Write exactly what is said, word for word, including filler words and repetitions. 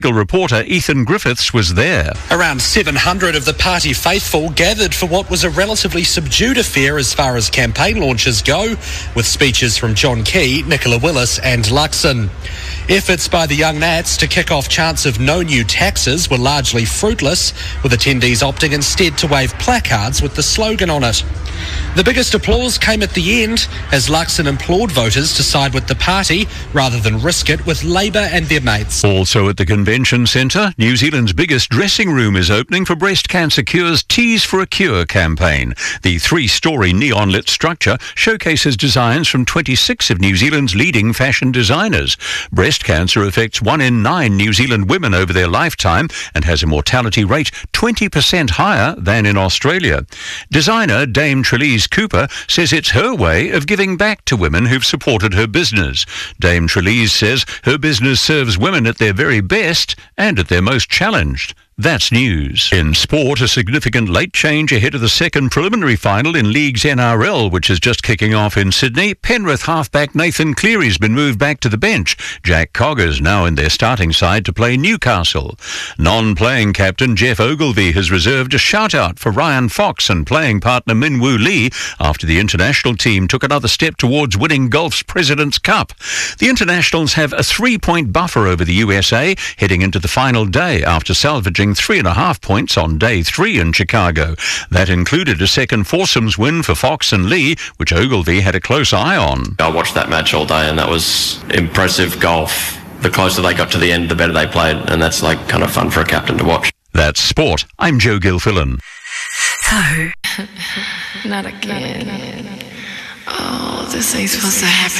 Reporter Ethan Griffiths was there. Around seven hundred of the party faithful gathered for what was a relatively subdued affair as far as campaign launches go, with speeches from John Key, Nicola Willis and Luxon. Efforts by the Young Nats to kick off chants of no new taxes were largely fruitless, with attendees opting instead to wave placards with the slogan on it. The biggest applause came at the end as Luxon implored voters to side with the party rather than risk it with Labour and their mates. Also at the Convention Centre, New Zealand's biggest dressing room is opening for Breast Cancer Cure's Tees for a Cure campaign. The three-storey neon-lit structure showcases designs from twenty-six of New Zealand's leading fashion designers. Breast cancer affects one in nine New Zealand women over their lifetime and has a mortality rate twenty percent higher than in Australia. Designer Dame Trelise Cooper says it's her way of giving back to women who've supported her business. Dame Trelise says her business serves women at their very best and at their most challenged. That's news. In sport, a significant late change ahead of the second preliminary final in League's N R L, which is just kicking off in Sydney. Penrith halfback Nathan Cleary's been moved back to the bench. Jack Cogger's now in their starting side to play Newcastle. Non-playing captain Jeff Ogilvie has reserved a shout-out for Ryan Fox and playing partner Min Woo Lee after the international team took another step towards winning golf's President's Cup. The internationals have a three-point buffer over the U S A heading into the final day after salvaging three and a half points on day three in Chicago. That included a second foursomes win for Fox and Lee, which Ogilvie had a close eye on. I watched that match all day and that was impressive golf. The closer they got to the end, the better they played, and that's like kind of fun for a captain to watch. That's sport. I'm Joe Gilfillan. So, not again. Oh, this ain't supposed to happen.